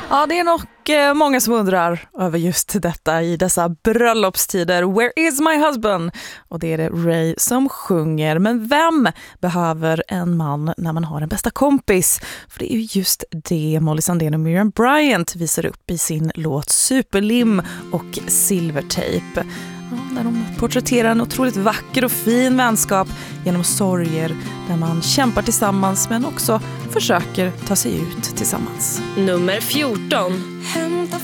Ja, det är nog många som undrar över just detta i dessa bröllopstider. Where is my husband? Och det är det Ray som sjunger. Men vem behöver en man när man har en bästa kompis? För det är ju just det Molly Sandén och Miriam Bryant visar upp i sin låt Superlim och Silvertape. Ja, när de porträtterar en otroligt vacker och fin vänskap genom sorger där man kämpar tillsammans men också försöker ta sig ut tillsammans. Nummer 14. Hämta